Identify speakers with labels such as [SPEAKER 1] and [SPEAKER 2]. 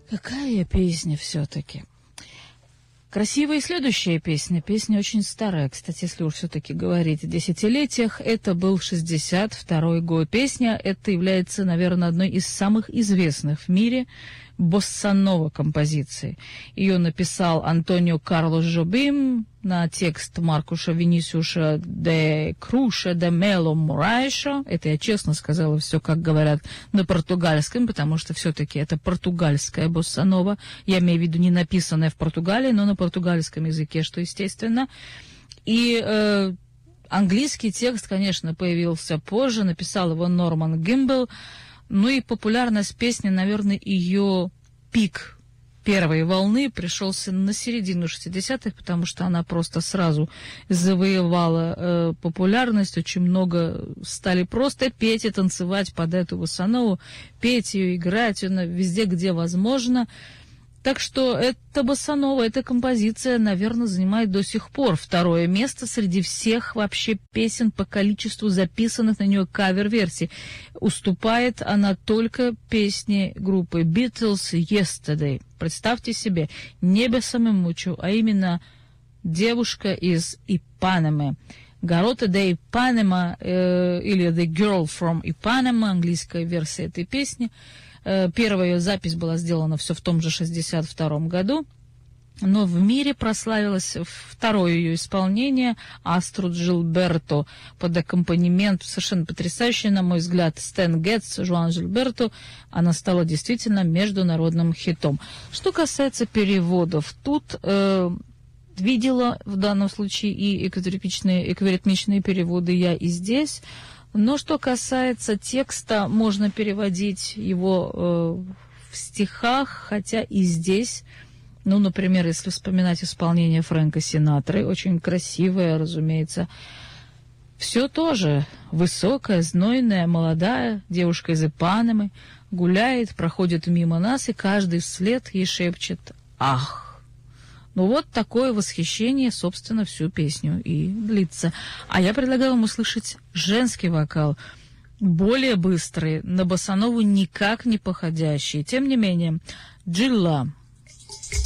[SPEAKER 1] Какая песня все-таки. Красивая и следующая песня. Песня очень старая, кстати, если уж все-таки говорить о десятилетиях. Это был 62-й год. Песня эта является, наверное, одной из самых известных в мире боссанова композиций. Ее написал Антонио Карлос Жобим на текст Маркуша Винисиуса де Круша де Мело Мурайшо. Это я честно сказала все, как говорят на португальском, потому что все-таки это португальская боссанова. Я имею в виду не написанная в Португалии, но на португальском языке, что естественно. И английский текст, конечно, появился позже, написал его Норман Гимбл. Ну и популярность песни, наверное, ее пик первой волны пришелся на середину 60-х, потому что она просто сразу завоевала популярность. Очень много стали просто петь и танцевать под эту боссанову, петь ее, играть ее везде, где возможно. Так что эта боссанова, эта композиция, наверное, занимает до сих пор второе место среди всех вообще песен по количеству записанных на нее кавер-версий. Уступает она только песне группы Beatles «Yesterday». Представьте себе, не «Бесаме мучо», а именно девушка из Ипанемы. Гарота де Ипанема или The Girl from Ipanema, английская версия этой песни. Первая ее запись была сделана все в том же 62-м году, но в мире прославилось второе ее исполнение Аструд Жилберто под аккомпанемент совершенно потрясающий, на мой взгляд, Стэн Гетц, Жуан Жилберто. Она стала действительно международным хитом. Что касается переводов, тут видела в данном случае и эквиритмичные переводы я и здесь. Но что касается текста, можно переводить его в стихах, хотя и здесь, ну, например, если вспоминать исполнение Фрэнка Синатры, очень красивое, разумеется, все тоже высокая, знойная, молодая девушка из Ипанемы гуляет, проходит мимо нас, и каждый вслед ей шепчет «Ах!». Ну вот такое восхищение, собственно, всю песню и длится. А я предлагаю вам услышать женский вокал, более быстрый, на боссанову никак не походящий. Тем не менее, Джилла.